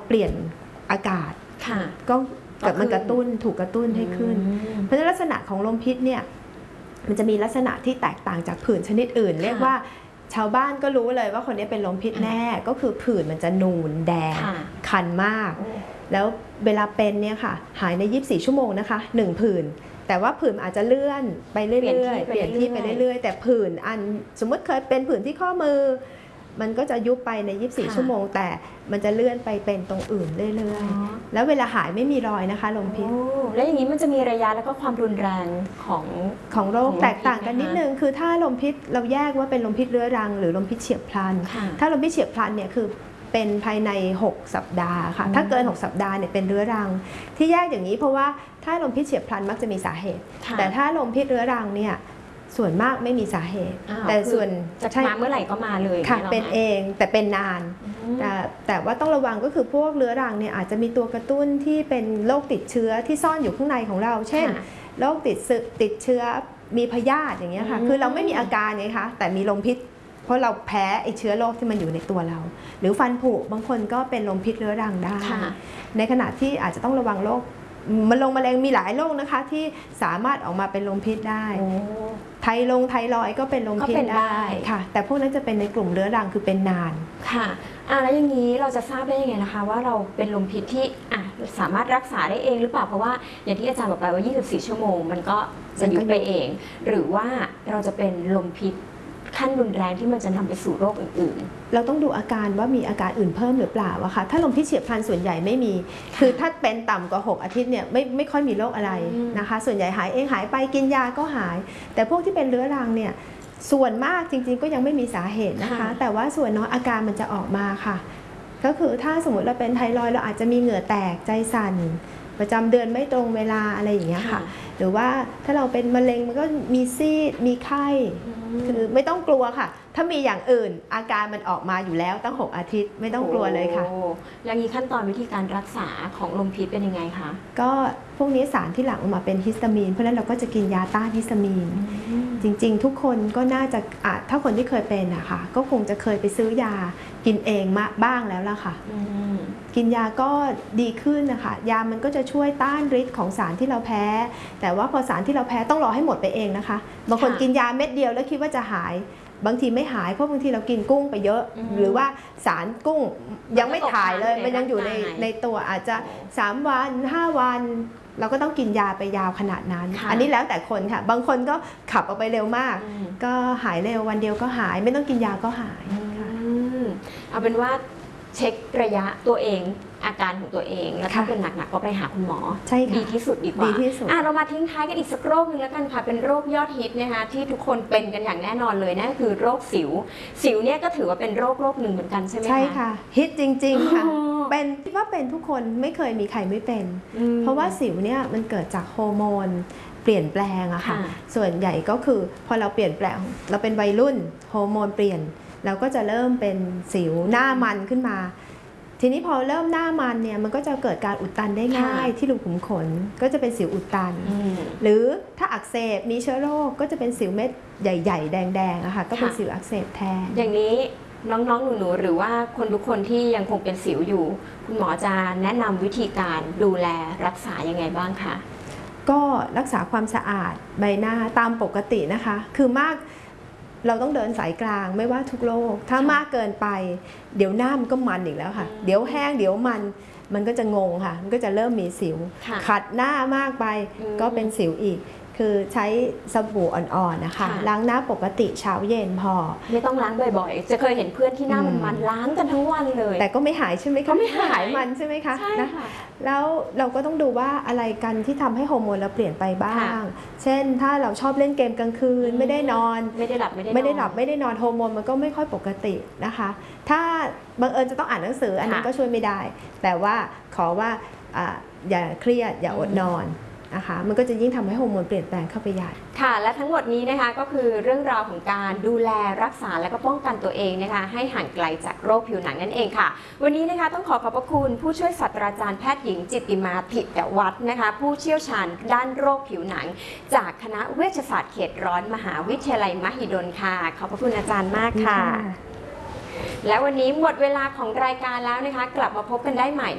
เปลี่ยนอากาศก็มันถูกกระตุ้นให้ขึ้นเพราะฉะนั้นลักษณะของลมพิษเนี่ยมันจะมีลักษณะที่แตกต่างจากผื่นชนิดอื่นเรียกว่าชาวบ้านก็รู้เลยว่าคนนี้เป็นลมพิษแน่ก็คือผื่นมันจะนูนแดงคันมากแล้วเวลาเป็นเนี่ยค่ะหายใน24 ชั่วโมงนะคะ1ผื่นแต่ว่าผื่นอาจจะเลื่อนไปเรื่อยๆเปลี่ยนที่ไปเรื่อยๆแต่ผื่นอันสมมติเคยเป็นผื่นที่ข้อมือมันก็จะยุบไปใน24 ชั่วโมงแต่มันจะเลื่อนไปเป็นตรงอื่นเรื่อยๆแล้วเวลาหายไม่มีรอยนะคะลมพิษแล้วอย่างนี้มันจะมีระยะแล้วก็ความรุนแรงของโรคแตกต่างกันนิดนึงคือถ้าลมพิษเราแยกว่าเป็นลมพิษเรื้อรังหรือลมพิษเฉียบพลันถ้าลมพิษเฉียบพลันเนี่ยคือเป็นภายใน6 สัปดาห์ค่ะถ้าเกิน6 สัปดาห์เนี่ยเป็นเรื้อรังที่แยกอย่างนี้เพราะว่าถ้าลมพิษเฉียบพลันมักจะมีสาเหตุแต่ถ้าลมพิษเรื้อรังเนี่ยส่วนมากไม่มีสาเหตุแต่ส่วนจะมาเมื่อไหร่ก็มาเลยค่ะเป็นเองแต่เป็นนานแต่ว่าต้องระวังก็คือพวกเรื้อรังเนี่ยอาจจะมีตัวกระตุ้นที่เป็นโรคติดเชื้อที่ซ่อนอยู่ข้างในของเราเช่นโรคติดเชื้อมีพยาธิอย่างเงี้ยค่ะคือเราไม่มีอาการไงคะแต่มีลมพิษเพราะเราแพ้ไอเชื้อโรคที่มันอยู่ในตัวเราหรือฟันผุบางคนก็เป็นลมพิษเรื้อรังได้ในขณะที่อาจจะต้องระวังโรคมะเร็งมีหลายโรคนะคะที่สามารถออกมาเป็นลมพิษได้ไทรอยด์ก็เป็นลมพิษได้ค่ะแต่พวกนั้นจะเป็นในกลุ่มเรื้อรังคือเป็นนานค่ะแล้วอย่างนี้เราจะทราบได้ยังไงนะคะว่าเราเป็นลมพิษที่สามารถรักษาได้เองหรือเปล่าเพราะว่าอย่างที่อาจารย์บอกไปว่า24 ชั่วโมงมันก็จะยุบไปเองหรือว่าเราจะเป็นลมพิษขั้นรุนแรงที่มันจะนำไปสู่โรคอื่นๆเราต้องดูอาการว่ามีอาการอื่นเพิ่มหรือเปล่าอะค่ะถ้าลมพิษเฉียบพลันส่วนใหญ่ไม่มีคือถ้าเป็นต่ำกว่า6 อาทิตย์เนี่ยไม่ค่อยมีโรคอะไรนะคะส่วนใหญ่หายเองหายไปกินยาก็หายแต่พวกที่เป็นเรื้อรังเนี่ยส่วนมากจริงๆก็ยังไม่มีสาเหตุนะคะแต่ว่าส่วนน้อยอาการมันจะออกมาค่ะก็คือถ้าสมมติเราเป็นไทรอยด์เราอาจจะมีเหงื่อแตกใจสั่นประจำเดือนไม่ตรงเวลาอะไรอย่างเงี้ยค่ะหรือว่าถ้าเราเป็นมะเร็งมันก็มีซีดมีไข้คือไม่ต้องกลัวค่ะถ้ามีอย่างอื่นอาการมันออกมาอยู่แล้วตั้ง6 อาทิตย์ไม่ต้องกลัวเลยค่ะแล้วนี้ขั้นตอนวิธีการรักษาของลมพิษเป็นยังไงคะก็พวกนี้สารที่หลั่งออกมาเป็นฮิสตามีนเพราะฉะนั้นเราก็จะกินยาต้านฮิสตามีนจริงๆทุกคนก็น่าจะถ้าคนที่เคยเป็นอะค่ะก็คงจะเคยไปซื้อยากินเองมาบ้างแล้วล่ะค่ะกินยาก็ดีขึ้นนะคะยามันก็จะช่วยต้านฤทธิ์ของสารที่เราแพ้แต่ว่าพอสารที่เราแพ้ต้องรอให้หมดไปเองนะคะบางคนกินยาเม็ดเดียวแล้วคิดว่าจะหายบางทีไม่หายเพราะบางทีเรากินกุ้งไปเยอะหรือว่าสารกุ้งยังไม่ถ่ายเลยมันยังอยู่ในตัวอาจจะ3 วัน 5 วันเราก็ต้องกินยาไปยาวขนาดนั้นอันนี้แล้วแต่คนค่ะบางคนก็ขับออกไปเร็วมากก็หายเร็ววันเดียวก็หายไม่ต้องกินยาก็หายเอาเป็นว่าเช็คระยะตัวเองอาการของตัวเองแล้วถ้าเป็นหนักๆก็ไปหาคุณหมอดีที่สุดดีกว่าเรามาทิ้งท้ายกันอีกสักโรคนึงแล้วกันค่ะเป็นโรคยอดฮิตนะคะที่ทุกคนเป็นกันอย่างแน่นอนเลยนั่นคือโรคสิวเนี่ยก็ถือว่าเป็นโรคหนึ่งเหมือนกันใช่ไหมคะใช่ค่ะฮิตจริงๆค่ะเป็นที่ว่าเป็นทุกคนไม่เคยมีใครไม่เป็นเพราะว่าสิวเนี่ยมันเกิดจากฮอร์โมนเปลี่ยนแปลงอะค่ะส่วนใหญ่ก็คือพอเราเปลี่ยนแปลงเราเป็นวัยรุ่นฮอร์โมนเปลี่ยนเราก็จะเริ่มเป็นสิวหน้ามันขึ้นมาทีนี้พอเริ่มหน้ามันเนี่ยมันก็จะเกิดการอุดตันได้ง่ายที่รูขุมขนก็จะเป็นสิวอุดตันหรือถ้าอักเสบมีเชื้อโรคก็จะเป็นสิวเม็ดใหญ่ๆแดงๆอะค่ะก็เป็นสิวอักเสบแทนอย่างนี้น้องๆหนูๆหรือว่าคนทุกคนที่ยังคงเป็นสิวอยู่คุณหมอจะแนะนำวิธีการดูแลรักษายังไงบ้างคะก็รักษาความสะอาดใบหน้าตามปกตินะคะคือมากเราต้องเดินสายกลางไม่ว่าทุกโรคถ้ามากเกินไปเดี๋ยวหน้ามันก็มันอีกแล้วค่ะเดี๋ยวแห้งเดี๋ยวมันก็จะงงค่ะมันก็จะเริ่มมีสิวขัดหน้ามากไปก็เป็นสิวอีกคือใช้สบู่อ่อนๆนะคะล้างหน้าปกติเช้าเย็นพอไม่ต้องล้างบ่อยๆจะเคยเห็นเพื่อนที่หน้ามันล้างกันทั้งวันเลยแต่ก็ไม่หายใช่ไหมคะไม่หายมันใช่ไหมคะนะแล้วเราก็ต้องดูว่าอะไรกันที่ทำให้ฮอร์โมนเราเปลี่ยนไปบ้างเช่นถ้าเราชอบเล่นเกมกลางคืนไม่ได้นอนไม่ได้หลับไม่ได้นอนฮอร์โมนมันก็ไม่ค่อยปกตินะคะถ้าบังเอิญจะต้องอ่านหนังสืออันนั้นก็ช่วยไม่ได้แต่ว่าขอว่าอย่าเครียดอย่าอดนอนนะคะมันก็จะยิ่งทำให้ฮอร์โมนเปลี่ยนแปลงเข้าไปใหญ่ค่ะและทั้งหมดนี้นะคะก็คือเรื่องราวของการดูแลรักษาและก็ป้องกันตัวเองนะคะให้ห่างไกลจากโรคผิวหนังนั่นเองค่ะวันนี้นะคะต้องขอบพระคุณผู้ช่วยศาสตราจารย์แพทย์หญิงจิตติมาถิตวัฒน์นะคะผู้เชี่ยวชาญด้านโรคผิวหนังจากคณะเวชศาสตร์เขตร้อนมหาวิทยาลัยมหิดลค่ะขอบพระคุณอาจารย์มากค่ะและวันนี้หมดเวลาของรายการแล้วนะคะกลับมาพบกันได้ใหม่